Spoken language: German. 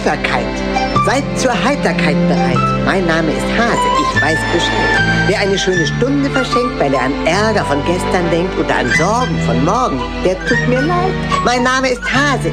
Tapferkeit. Seid zur Heiterkeit bereit. Mein Name ist Hase, ich weiß Bescheid. Wer eine schöne Stunde verschenkt, weil er an Ärger von gestern denkt oder an Sorgen von morgen, der tut mir leid. Mein Name ist Hase,